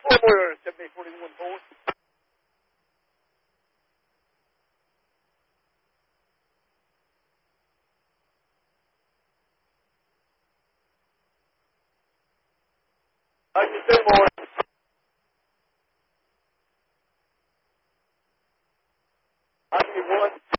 Forward 7841 forward. How you doing, boy? I see one.